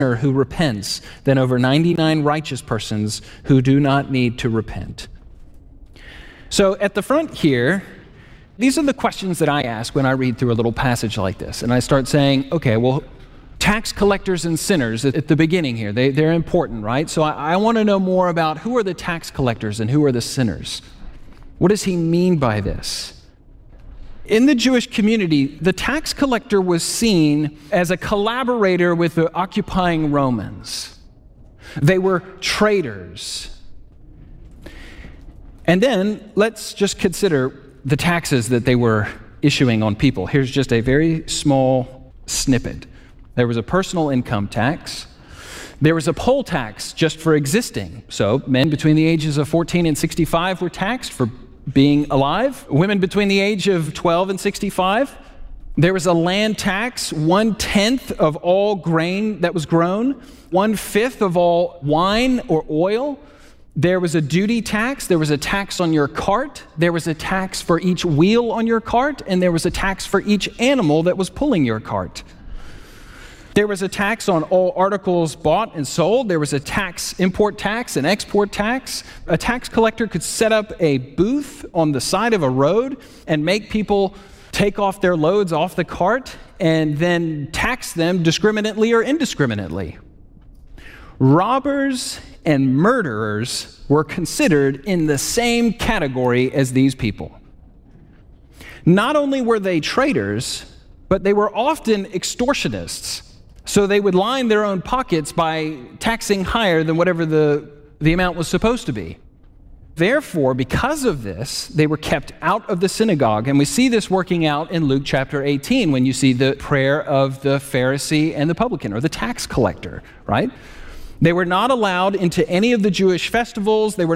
sinner who repents than over 99 righteous persons who do not need to repent. So at the front here, these are the questions that I ask when I read through a little passage like this. And I start saying, okay, well, tax collectors and sinners at the beginning here, they're important, right? So I want to know more about who are the tax collectors and who are the sinners. What does he mean by this? In the Jewish community, the tax collector was seen as a collaborator with the occupying Romans. They were traitors. And then let's just consider the taxes that they were issuing on people. Here's just a very small snippet. There was a personal income tax. There was a poll tax just for existing. So men between the ages of 14 and 65 were taxed for being alive. Women between the age of 12 and 65. There was a land tax, 1/10 of all grain that was grown, 1/5 of all wine or oil. There was a duty tax. There was a tax on your cart. There was a tax for each wheel on your cart, and there was a tax for each animal that was pulling your cart. There was a tax on all articles bought and sold. There was a tax, import tax and export tax. A tax collector could set up a booth on the side of a road and make people take off their loads off the cart and then tax them discriminately or indiscriminately. Robbers and murderers were considered in the same category as these people. Not only were they traitors, but they were often extortionists. So they would line their own pockets by taxing higher than whatever the amount was supposed to be. Therefore, because of this, they were kept out of the synagogue. And we see this working out in Luke chapter 18 when you see the prayer of the Pharisee and the publican, or the tax collector, right? They were not allowed into any of the Jewish festivals. They were